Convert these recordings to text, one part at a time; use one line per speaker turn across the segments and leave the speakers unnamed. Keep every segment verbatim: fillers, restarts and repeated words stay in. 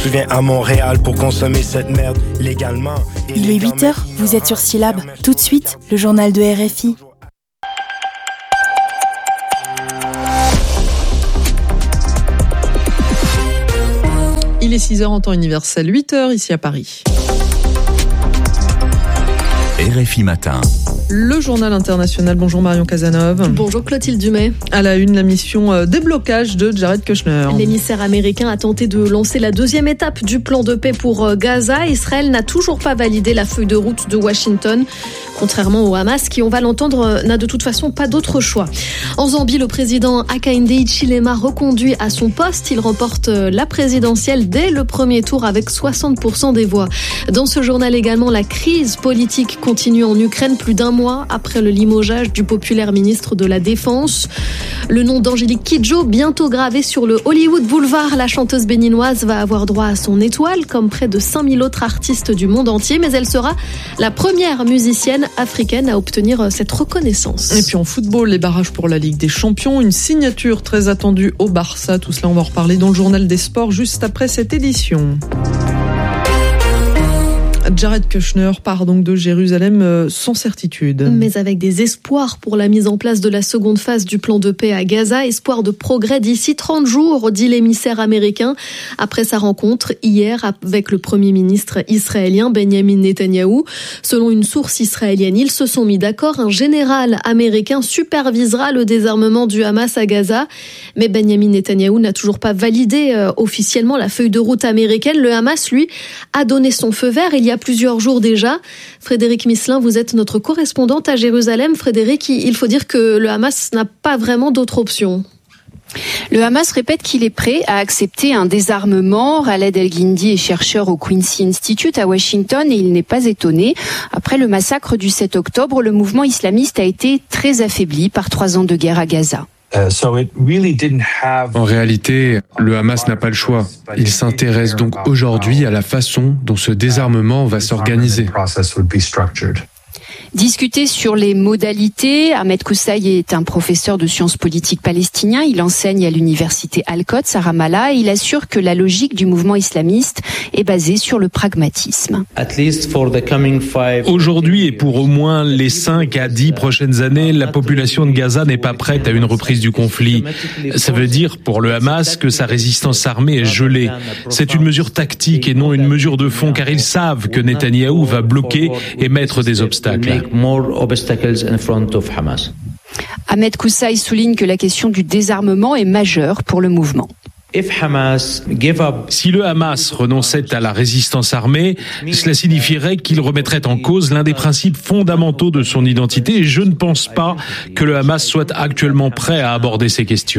souviens à Montréal pour consommer cette merde légalement.
Il est huit heures, vous êtes sur Syllab. Tout de suite, le journal de R F I.
Il est six heures en temps universel, huit heures ici à Paris.
R F I Matin.
Le journal international. Bonjour Marion Cazeneuve.
Bonjour Clotilde Dumais.
À la une, la mission déblocage de Jared Kushner.
L'émissaire américain a tenté de lancer la deuxième étape du plan de paix pour Gaza. Israël n'a toujours pas validé la feuille de route de Washington. Contrairement au Hamas, qui, on va l'entendre, n'a de toute façon pas d'autre choix. En Zambie, le président Hakainde Hichilema reconduit à son poste. Il remporte la présidentielle dès le premier tour avec soixante pour cent des voix. Dans ce journal également, la crise politique continue en Ukraine plus d'un mois après le limogeage du populaire ministre de la Défense. Le nom d'Angélique Kidjo, bientôt gravé sur le Hollywood Boulevard. La chanteuse béninoise va avoir droit à son étoile, comme près de cinq mille autres artistes du monde entier, mais elle sera la première musicienne africaine à obtenir cette reconnaissance.
Et puis en football, les barrages pour la Ligue des Champions, une signature très attendue au Barça. Tout cela, on va en reparler dans le journal des sports juste après cette édition. Jared Kushner part donc de Jérusalem sans certitude.
Mais avec des espoirs pour la mise en place de la seconde phase du plan de paix à Gaza. Espoir de progrès d'ici trente jours, dit l'émissaire américain. Après sa rencontre hier avec le premier ministre israélien Benjamin Netanyahou. Selon une source israélienne, ils se sont mis d'accord. Un général américain supervisera le désarmement du Hamas à Gaza. Mais Benjamin Netanyahou n'a toujours pas validé euh, officiellement la feuille de route américaine. Le Hamas, lui, a donné son feu vert il y a plusieurs jours déjà. Frédéric Misselin, vous êtes notre correspondante à Jérusalem. Frédéric, il faut dire que le Hamas n'a pas vraiment d'autre option.
Le Hamas répète qu'il est prêt à accepter un désarmement. Khaled El-Guindi est chercheur au Quincy Institute à Washington et il n'est pas étonné. Après le massacre du sept octobre, le mouvement islamiste a été très affaibli par trois ans de guerre à Gaza.
En réalité, le Hamas n'a pas le choix. Il s'intéresse donc aujourd'hui à la façon dont ce désarmement va s'organiser.
Discuter sur les modalités. Ahmed Koussaï est un professeur de sciences politiques palestinien. Il enseigne à l'université Al-Quds à Ramallah et il assure que la logique du mouvement islamiste est basée sur le pragmatisme.
Aujourd'hui et pour au moins les cinq à dix prochaines années, la population de Gaza n'est pas prête à une reprise du conflit. Ça veut dire pour le Hamas que sa résistance armée est gelée. C'est une mesure tactique et non une mesure de fond car ils savent que Netanyahou va bloquer et mettre des obstacles.
Ahmed Koussaï souligne que la question du désarmement est majeure pour le mouvement.
Si le Hamas renonçait à la résistance armée, cela signifierait qu'il remettrait en cause l'un des principes fondamentaux de son identité et je ne pense pas que le Hamas soit actuellement prêt à aborder ces questions.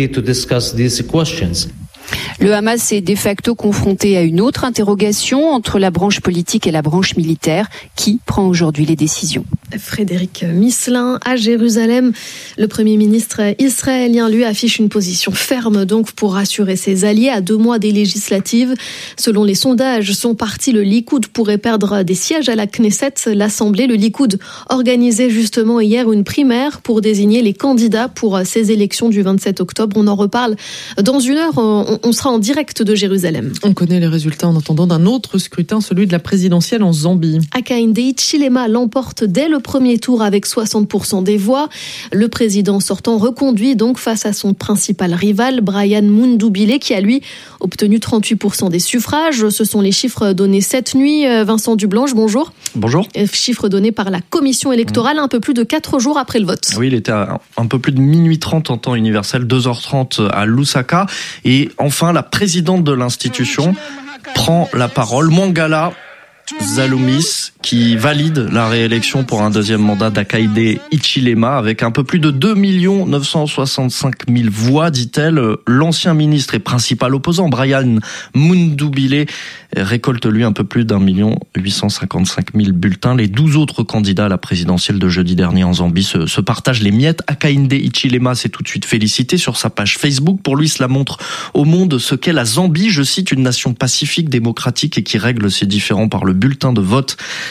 Le Hamas est de facto confronté à une autre interrogation entre la branche politique et la branche militaire. Qui prend aujourd'hui les décisions ?
Frédéric Misselin à Jérusalem. Le Premier ministre israélien, lui, affiche une position ferme donc pour rassurer ses alliés à deux mois des législatives. Selon les sondages, son parti, le Likoud, pourrait perdre des sièges à la Knesset, l'Assemblée. Le Likoud organisait justement hier une primaire pour désigner les candidats pour ces élections du vingt-sept octobre. On en reparle dans une heure. On sera en direct de Jérusalem.
On connaît les résultats en attendant d'un autre scrutin, celui de la présidentielle en Zambie.
Hakainde Hichilema l'emporte dès le premier tour avec soixante pour cent des voix. Le président sortant reconduit donc face à son principal rival, Brian Mundubile, qui a lui obtenu trente-huit pour cent des suffrages. Ce sont les chiffres donnés cette nuit. Vincent Dublanche, bonjour.
Bonjour.
Chiffres donnés par la commission électorale un peu plus de quatre jours après le vote.
Oui, il était à un peu plus de minuit trente en temps universel, deux heures trente à Lusaka. Et enfin, la présidente de l'institution prend la parole, Mwangala Zaloumis, qui valide la réélection pour un deuxième mandat d'Hakainde Hichilema avec un peu plus de deux millions neuf cent soixante-cinq mille voix, dit-elle. L'ancien ministre et principal opposant, Brian Mundubile, récolte lui un peu plus d'un million huit cent cinquante-cinq mille bulletins. Les douze autres candidats à la présidentielle de jeudi dernier en Zambie se, se partagent les miettes. Hakainde Hichilema s'est tout de suite félicité sur sa page Facebook. Pour lui, cela montre au monde ce qu'est la Zambie. Je cite, une nation pacifique, démocratique et qui règle ses différends par le bulletin de vote.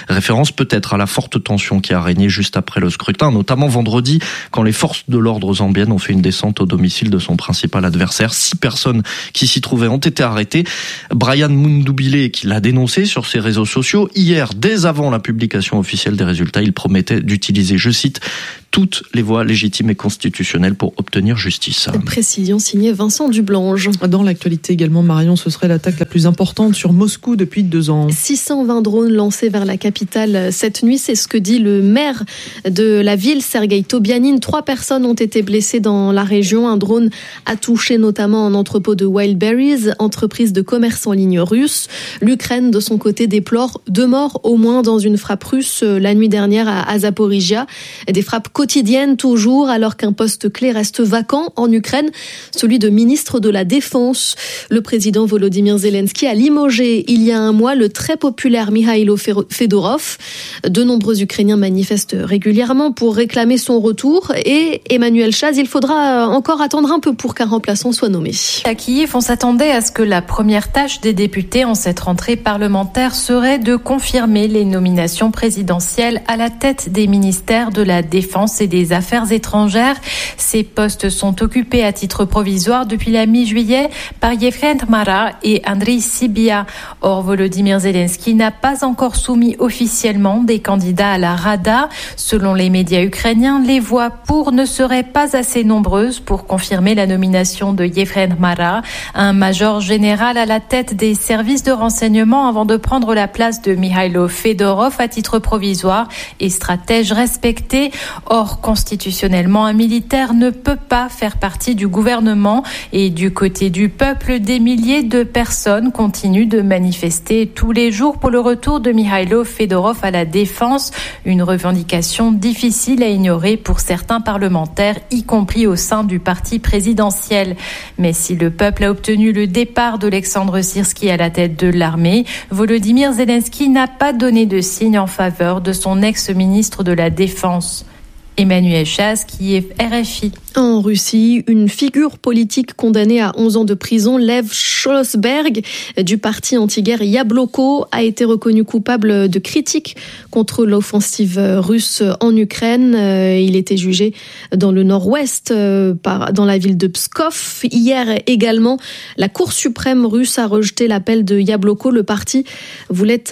Référence peut-être à la forte tension qui a régné juste après le scrutin, notamment vendredi quand les forces de l'ordre zambiennes ont fait une descente au domicile de son principal adversaire. Six personnes qui s'y trouvaient ont été arrêtées. Brian Mundubile, qui l'a dénoncé sur ses réseaux sociaux, hier, dès avant la publication officielle des résultats, il promettait d'utiliser, je cite, toutes les voies légitimes et constitutionnelles pour obtenir justice.
Précision signée Vincent Dublange.
Dans l'actualité également, Marion, ce serait l'attaque la plus importante sur Moscou depuis deux ans.
six cent vingt drones lancés vers la capitale cette nuit, c'est ce que dit le maire de la ville, Sergueï Tobianin. Trois personnes ont été blessées dans la région. Un drone a touché notamment un entrepôt de Wildberries, entreprise de commerce en ligne russe. L'Ukraine, de son côté, déplore deux morts au moins dans une frappe russe la nuit dernière à Zaporizhia. Des frappes quotidienne toujours, alors qu'un poste clé reste vacant en Ukraine, celui de ministre de la Défense. Le président Volodymyr Zelensky a limogé il y a un mois le très populaire Mikhailo Fedorov. De nombreux Ukrainiens manifestent régulièrement pour réclamer son retour et Emmanuel Chaz, il faudra encore attendre un peu pour qu'un remplaçant soit nommé.
À Kiev, on s'attendait à ce que la première tâche des députés en cette rentrée parlementaire serait de confirmer les nominations présidentielles à la tête des ministères de la Défense et des Affaires étrangères. Ces postes sont occupés à titre provisoire depuis la mi-juillet par Yevhen Mara et Andriy Sybiha. Or, Volodymyr Zelensky n'a pas encore soumis officiellement des candidats à la Rada. Selon les médias ukrainiens, les voix pour ne seraient pas assez nombreuses pour confirmer la nomination de Yevhen Mara, un major général à la tête des services de renseignement avant de prendre la place de Mikhailo Fedorov à titre provisoire et stratège respecté. Or, constitutionnellement, un militaire ne peut pas faire partie du gouvernement et du côté du peuple, des milliers de personnes continuent de manifester tous les jours pour le retour de Mikhailo Fedorov à la défense, une revendication difficile à ignorer pour certains parlementaires, y compris au sein du parti présidentiel. Mais si le peuple a obtenu le départ d'Olexandre Syrski à la tête de l'armée, Volodymyr Zelensky n'a pas donné de signe en faveur de son ex-ministre de la Défense. Emmanuel Chaz, qui est R F I.
En Russie, une figure politique condamnée à onze ans de prison, Lev Schlosberg, du parti anti-guerre Yabloko, a été reconnu coupable de critiques contre l'offensive russe en Ukraine. Il était jugé dans le nord-ouest, dans la ville de Pskov. Hier également, la Cour suprême russe a rejeté l'appel de Yabloko. Le parti voulait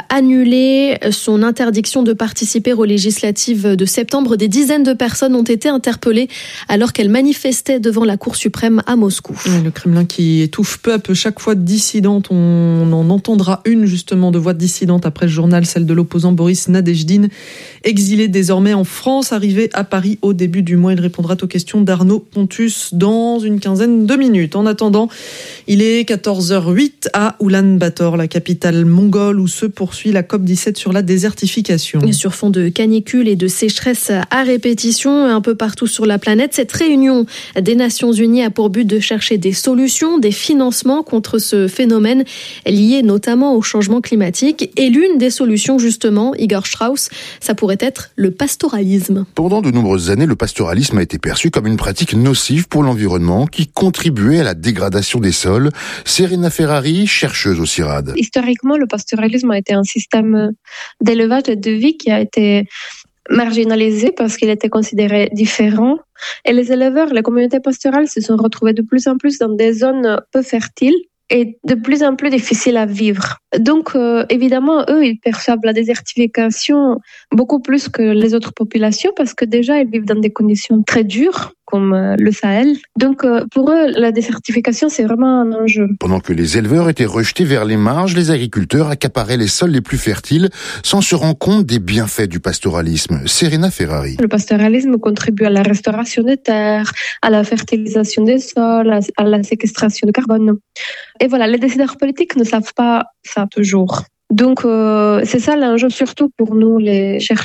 annuler son interdiction de participer aux législatives de septembre. Des dizaines de personnes ont été interpellées alors qu'elles manifestaient devant la Cour suprême à Moscou.
Le Kremlin qui étouffe peu à peu chaque voix dissidente. On en entendra une justement de voix dissidente après le journal, celle de l'opposant Boris Nadejdine, exilé désormais en France, arrivé à Paris au début du mois. Il répondra aux questions d'Arnaud Pontus dans une quinzaine de minutes. En attendant, il est quatorze heures huit à Oulan-Bator, la capitale mongole, où se poursuit la COP dix-sept sur la désertification.
Et sur fond de canicule et de sécheresse à répétition un peu partout sur la planète, cette réunion des Nations Unies a pour but de chercher des solutions, des financements contre ce phénomène lié notamment au changement climatique. Et l'une des solutions, justement, Igor Strauss, ça pourrait être le pastoralisme.
Pendant de nombreuses années, le pastoralisme a été perçu comme une pratique nocive pour l'environnement qui contribuait à la dégradation des sols. Serena Ferrari, chercheuse au CIRAD.
Historiquement, le pastoralisme a été un système d'élevage et de vie qui a été marginalisé parce qu'il était considéré différent. Et les éleveurs, les communautés pastorales se sont retrouvées de plus en plus dans des zones peu fertiles et de plus en plus difficiles à vivre. Donc, euh, évidemment, eux, ils perçoivent la désertification beaucoup plus que les autres populations parce que déjà, ils vivent dans des conditions très dures, comme euh, le Sahel. Donc, euh, pour eux, la désertification, c'est vraiment un enjeu.
Pendant que les éleveurs étaient rejetés vers les marges, les agriculteurs accaparaient les sols les plus fertiles sans se rendre compte des bienfaits du pastoralisme. Serena Ferrari.
Le pastoralisme contribue à la restauration des terres, à la fertilisation des sols, à la séquestration de carbone. Et voilà, les décideurs politiques ne savent pas ça toujours. Donc, euh, c'est ça l'enjeu surtout pour nous, les chercheurs,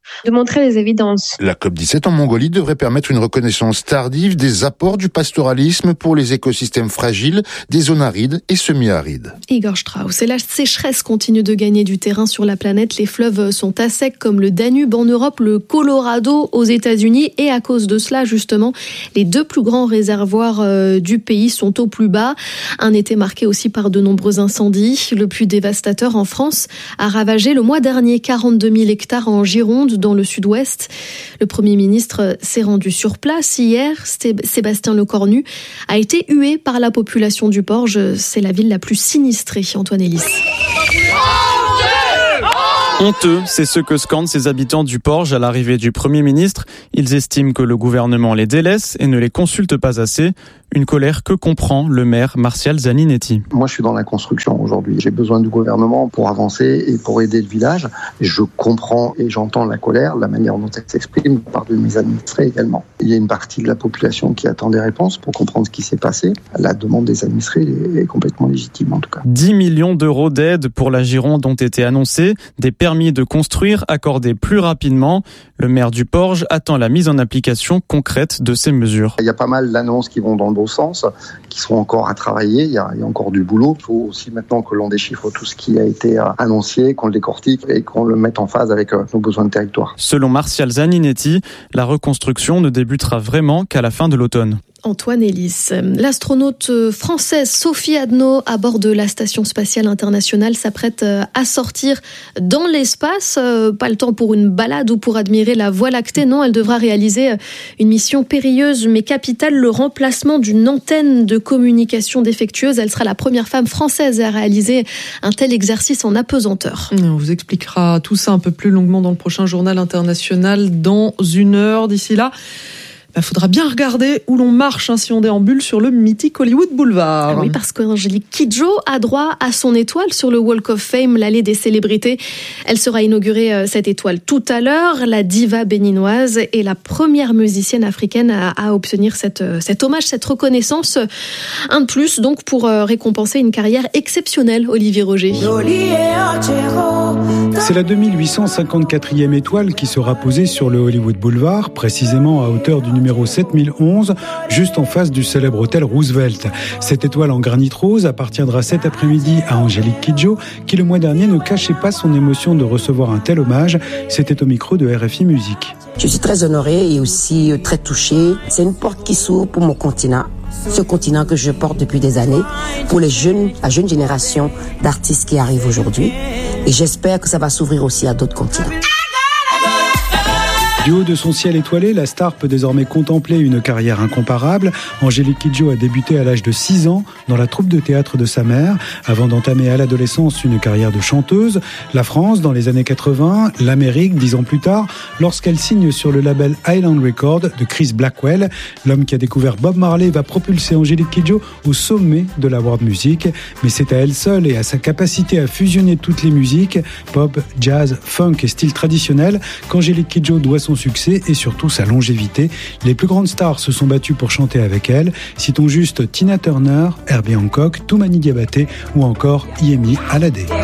de montrer les évidences.
La COP dix-sept en Mongolie devrait permettre une reconnaissance tardive des apports du pastoralisme pour les écosystèmes fragiles des zones arides et semi-arides.
Igor Strauss, et la sécheresse continue de gagner du terrain sur la planète. Les fleuves sont à sec comme le Danube en Europe, le Colorado aux États-Unis, et à cause de cela, justement, les deux plus grands réservoirs euh, du pays sont au plus bas. Un été marqué aussi par de nombreux incendies. Le plus dévastateur en France a ravagé le mois dernier quarante-deux mille hectares en Gironde, dans le sud-ouest. Le Premier ministre s'est rendu sur place hier. Sébastien Lecornu a été hué par la population du Porge. C'est la ville la plus sinistrée, Antoine Elis.
Honteux, c'est ce que scandent ces habitants du Porge à l'arrivée du Premier ministre. Ils estiment que le gouvernement les délaisse et ne les consulte pas assez. Une colère que comprend le maire Martial Zaninetti.
Moi, je suis dans la construction aujourd'hui. J'ai besoin du gouvernement pour avancer et pour aider le village. Je comprends et j'entends la colère, la manière dont elle s'exprime par de mes administrés également. Il y a une partie de la population qui attend des réponses pour comprendre ce qui s'est passé. La demande des administrés est complètement légitime en tout cas.
dix millions d'euros d'aide pour la Gironde ont été annoncés. Des permis de construire accordés plus rapidement. Le maire du Porge attend la mise en application concrète de ces mesures.
Il y a pas mal d'annonces qui vont dans le bon sens, qui seront encore à travailler. Il y a, il y a encore du boulot. Il faut aussi maintenant que l'on déchiffre tout ce qui a été annoncé, qu'on le décortique et qu'on le mette en phase avec nos besoins de territoire.
Selon Martial Zaninetti, la reconstruction ne débutera vraiment qu'à la fin de l'automne.
Antoine Elis. L'astronaute française Sophie Adno, à bord de la Station spatiale internationale, s'apprête à sortir dans l'espace. Pas le temps pour une balade ou pour admirer la Voie lactée. Non, elle devra réaliser une mission périlleuse mais capitale, le remplacement d'une antenne de communication défectueuse. Elle sera la première femme française à réaliser un tel exercice en apesanteur.
On vous expliquera tout ça un peu plus longuement dans le prochain journal international dans une heure. D'ici là, il faudra bien regarder où l'on marche hein, si on déambule sur le mythique Hollywood Boulevard.
Ah oui, parce qu'Angélique Kidjo a droit à son étoile sur le Walk of Fame, l'allée des célébrités. Elle sera inaugurée, cette étoile, tout à l'heure. La diva béninoise est la première musicienne africaine à, à obtenir cette, cet hommage, cette reconnaissance. Un de plus, donc, pour récompenser une carrière exceptionnelle, Olivier Roger.
C'est la deux mille huit cent cinquante-quatrième étoile qui sera posée sur le Hollywood Boulevard, précisément à hauteur du numéro sept mille onze, juste en face du célèbre hôtel Roosevelt. Cette étoile en granit rose appartiendra cet après-midi à Angélique Kidjo, qui le mois dernier ne cachait pas son émotion de recevoir un tel hommage. C'était au micro de R F I Musique.
Je suis très honorée et aussi très touchée. C'est une porte qui s'ouvre pour mon continent. Ce continent que je porte depuis des années, pour les jeunes, la jeune génération d'artistes qui arrivent aujourd'hui. Et j'espère que ça va s'ouvrir aussi à d'autres continents.
Du haut de son ciel étoilé, la star peut désormais contempler une carrière incomparable. Angélique Kidjo a débuté à l'âge de six ans dans la troupe de théâtre de sa mère, avant d'entamer à l'adolescence une carrière de chanteuse. La France dans les années quatre-vingts, l'Amérique dix ans plus tard, lorsqu'elle signe sur le label Island Records de Chris Blackwell. L'homme qui a découvert Bob Marley va propulser Angélique Kidjo au sommet de la world music. Mais c'est à elle seule et à sa capacité à fusionner toutes les musiques, pop, jazz, funk et style traditionnel, qu'Angélique Kidjo doit son succès et surtout sa longévité. Les plus grandes stars se sont battues pour chanter avec elle. Citons juste Tina Turner, Herbie Hancock, Toumani Diabaté ou encore Yemi Alade.